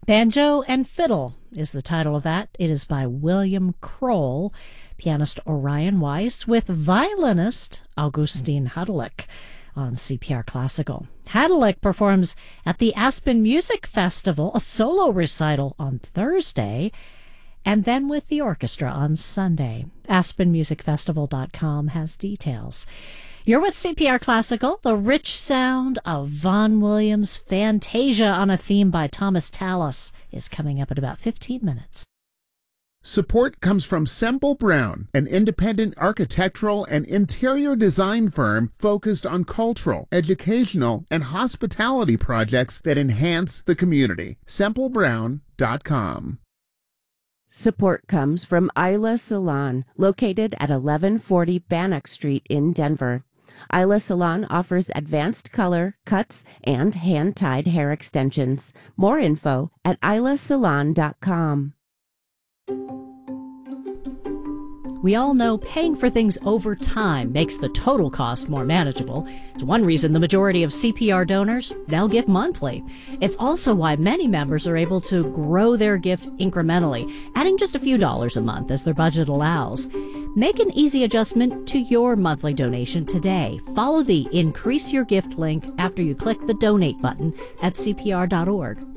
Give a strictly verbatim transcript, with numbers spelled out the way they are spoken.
Banjo and Fiddle is the title of that. It is by William Kroll, pianist Orion Weiss, with violinist Augustine Hadelich on C P R Classical. Hadelich performs at the Aspen Music Festival, a solo recital on Thursday, and then with the orchestra on Sunday. aspen music festival dot com has details. You're with C P R Classical. The rich sound of Vaughan Williams' Fantasia on a theme by Thomas Tallis is coming up in about fifteen minutes. Support comes from Semple Brown, an independent architectural and interior design firm focused on cultural, educational, and hospitality projects that enhance the community. semple brown dot com. Support comes from Isla Salon, located at eleven forty Bannock Street in Denver. Isla Salon offers advanced color, cuts, and hand-tied hair extensions. More info at isla salon dot com. We all know paying for things over time makes the total cost more manageable. It's one reason the majority of C P R donors now give monthly. It's also why many members are able to grow their gift incrementally, adding just a few dollars a month as their budget allows. Make an easy adjustment to your monthly donation today. Follow the Increase Your Gift link after you click the donate button at C P R dot org.